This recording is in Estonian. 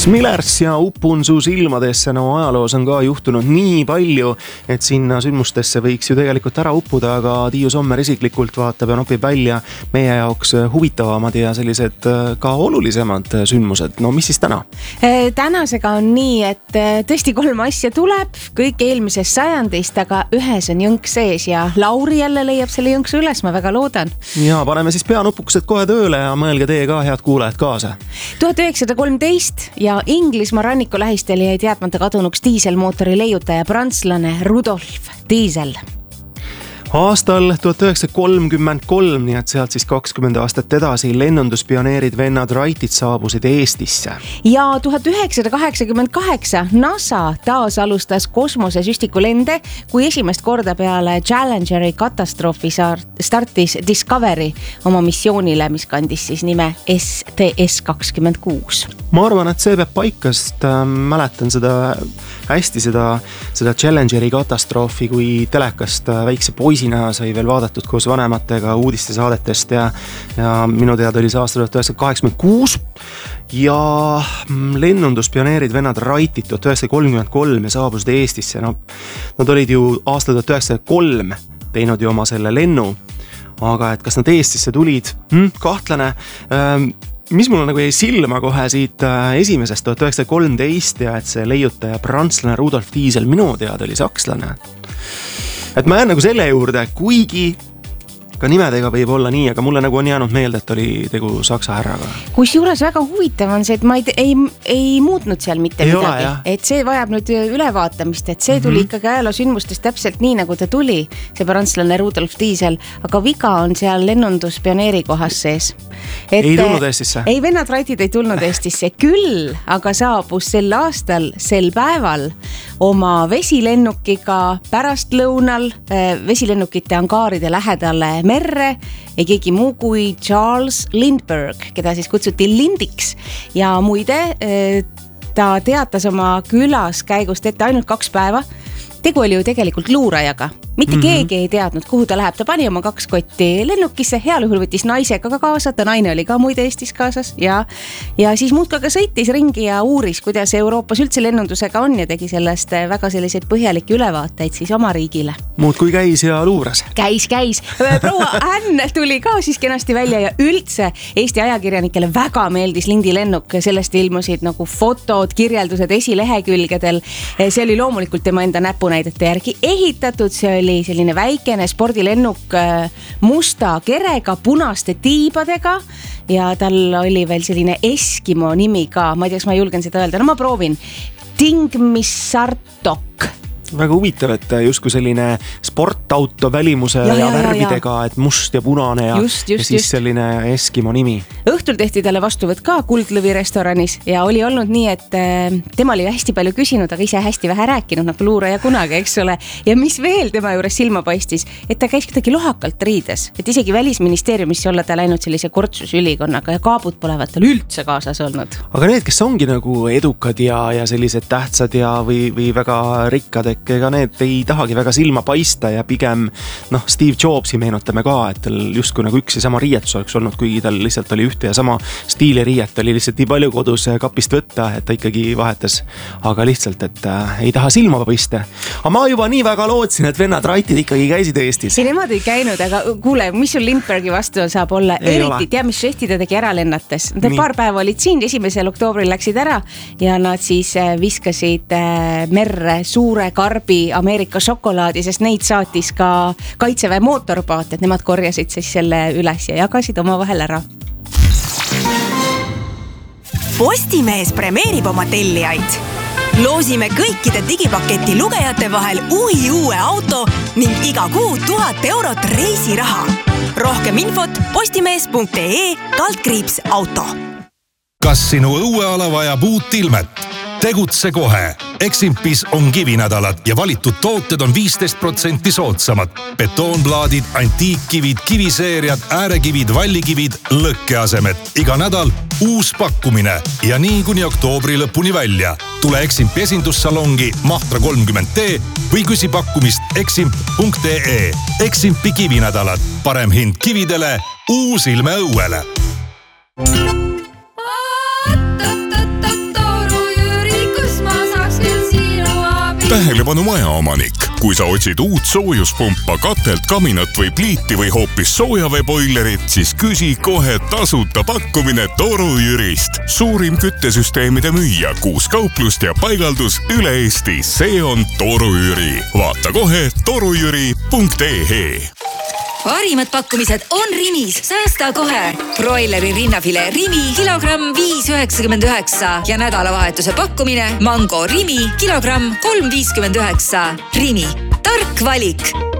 Millers ja upun su silmadesse, no ajaloos on ka juhtunud nii palju, et sinna sündmustesse võiks ju tegelikult ära uppuda, aga Tiiu Sommer isiklikult vaatab ja nopib välja meie jaoks huvitavamad ja sellised ka olulisemad sündmused. No mis siis täna? Tänasega on nii, et tõesti 3 asja tuleb, kõik eelmisest sajandist, aga ühes on jõnk sees ja Lauri jälle leiab selle jõnksu üles, ma väga loodan. Ja paneme siis peanupukesed kohe tööle ja mõelge teie ka, head kuulajad, kaasa. 1913 ja Inglismaa ranniku lähistel jäi teadmata kadunuks diiselmootori leiutaja prantslane Rudolf Diesel. Aastal 1933, nii et sealt siis 20 aastat edasi, lennunduspioneerid vennad Wrightit saabusid Eestisse. Ja 1988 NASA taas alustas kosmosesüstikulende, kui esimest korda peale Challengeri katastroofi startis Discovery oma missioonile, mis kandis siis nime STS-26. Ma arvan, et see peab paika, sest mäletan hästi seda Challengeri katastroofi, kui telekast väikse poisina sai veel vaadatud koos vanematega uudistesaadetest ja minu teada oli see aasta 1986 ja lennunduspioneerid vennad Wrightit 1933 ja saabusid Eestisse. No, nad olid ju aasta 1903 teinud ju oma selle lennu, aga et kas nad Eestisse tulid? Kahtlane. Mis mul nagu jäi silma kohe siit esimesest 1913 ja et see leiutaja prantslane Rudolf Diesel minu teada oli sakslane. Et ma jään nagu selle juurde, kuigi ka nimedega võib olla nii, aga mulle nagu on jäänud meelde, et oli tegu saksa härraga. Kusjuures väga huvitav on see, et ma ei muutnud seal mitte midagi. Et see vajab nüüd ülevaatamist, et see tuli ikkagi ajaloosündmustest täpselt nii, nagu ta tuli, see prantslane Rudolf Diesel, aga viga on seal lennunduspioneeri kohas sees. Ei tulnud Eestisse? Ei, vennad Wrightid ei tulnud Eestisse, küll aga saabus sel aastal, sel päeval oma vesilennukiga pärast lõunal vesilennukite angaaride lähedale merre ja keegi muu kui Charles Lindbergh, keda siis kutsuti Lindiks ja muide ta teatas oma külaskäigust ette ainult 2 päeva. Tegu oli ju tegelikult luurajaga. Mitte keegi ei teadnud, kuhu ta läheb. Ta pani oma 2 kotti lennukisse, heal juhul võttis naisega ka kaasa, ta naine oli ka muide Eestis kaasas ja siis muudka ka sõitis ringi ja uuris, kuidas Euroopas üldse lennundusega on ja tegi sellest väga selliseid põhjalikke ülevaateid siis oma riigile. Muud kui käis ja luuras. Käis. Proua Ann tuli ka siis kenasti välja ja üldse Eesti ajakirjanikele väga meeldis Lindi lennuk, sellest ilmusid nagu fotod, kirjeldused esilehekülgedel. See oli loomulikult tema enda näpunäidete järgi ehitatud, see oli selline väikene spordilennuk musta kerega, punaste tiibadega ja tal oli veel selline Eskimo nimi ka, ma ei tea, kas ma julgen seda öelda, no ma proovin. Tingmissartok. Väga huvitav, et justkui selline sportauto välimuse ja värvidega, et must ja punane ja siis selline Eskimo nimi. Õhtul tehti talle vastuvõtt ka Kuldlõvi restoranis ja oli olnud nii, et tema oli hästi palju küsinud, aga ise hästi vähe rääkinud, nagu luuraja kunagi, eks ole. Ja mis veel tema juures silma paistis, et ta käis kuidagi lohakalt riides, et isegi välisministeeriumisse olla ta läinud sellise kortsusülikonnaga ja kaabud polevat tal üldse kaasas olnud. Aga need, kes ongi nagu edukad ja sellised tähtsad ja või väga rikkad, ega need ei tahagi väga silma paista ja pigem Steve Jobsi meenutame ka, et tal justkui nagu üks ja sama riietus oleks olnud, kuigi tal lihtsalt oli ühte ja sama stiili riiet, oli lihtsalt nii palju kodus kapist võtta, et ta ikkagi vahetas, aga lihtsalt, et ei taha silma paista. Aga ma juba nii väga lootsin, et vennad Wrightid ikkagi käisid Eestis. Ei, nemad ei käinud, aga kuule, mis sul Lindberghi vastu saab olla? Eriti tea, mis žesti ta tegi ära lennates. Paar päeva olid siin, 1. oktoobril läksid ära ja nad siis viskasid merre suure karbi Ameerika šokolaadi, sest neid saatis ka Kaitseväe mootorpaat, et nemad korjasid siis selle üles ja jagasid oma vahel ära. Postimees premeerib oma tellijaid. Loosime kõikide digipaketi lugejate vahel uue auto ning iga kuu 1000 eurot reisiraha. Rohkem infot postimees.ee/auto. Kas sinu õueala vajab uut ilmet? Tegutse kohe. Eximpis on kivinädalad ja valitud tooted on 15% soodsamad. Betoonplaadid, antiikkivid, kiviseeriad, äärekivid, vallikivid, lõkkeasemed. Iga nädal uus pakkumine ja nii kuni oktoobri lõpuni välja. Tule Eximpi esindussalongi Mahtra 30T või küsi pakkumist eximp.ee. Eximpi kivinädalad. Parem hind kividele, uus ilme õuele. Tähelepanu majaomanik. Kui sa otsid uut soojuspumpa, katelt, kaminat või pliiti või hoopis soojaveeboilerit, siis küsi kohe tasuta pakkumine Toru Jürist. Suurim küttesüsteemide müüja, 6 kauplust ja paigaldus üle Eesti. See on Toru Jüri. Vaata kohe torujüri.ee. Parimad pakkumised on Rimis. Säästa kohe. Broileri rinnafile Rimi kilogramm 5,99 ja nädalavahetuse pakkumine Mango Rimi kilogramm 3,59. Rimi. Tark valik.